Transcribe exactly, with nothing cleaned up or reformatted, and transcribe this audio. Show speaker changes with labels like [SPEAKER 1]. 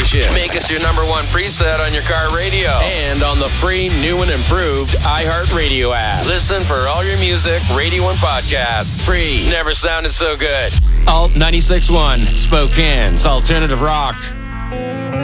[SPEAKER 1] station. Make us your number one preset on your car radio and on the free, new and improved iHeartRadio app. Listen for all your music, radio, and podcasts. Free. Never sounded so good. Alt ninety-six point one, Spokane's alternative rock.